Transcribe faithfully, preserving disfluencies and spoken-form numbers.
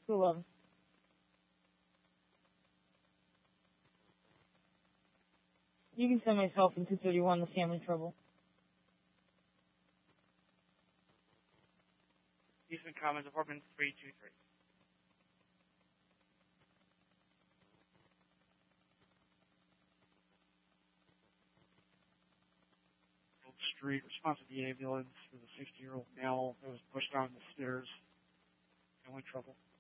two eleven. You can send myself in two thirty-one, the family trouble. Eastman Commons, apartment three two three. Street, response to the ambulance for the sixty-year-old male that was pushed down the stairs. Family trouble.